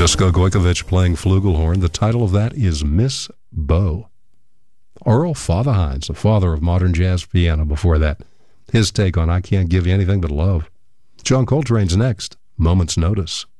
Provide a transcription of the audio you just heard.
Dusko Gojkovic playing flugelhorn. The title of that is Miss Bo. Earl Fatherhines, the father of modern jazz piano before that. His take on I Can't Give You Anything But Love. John Coltrane's next, Moment's Notice.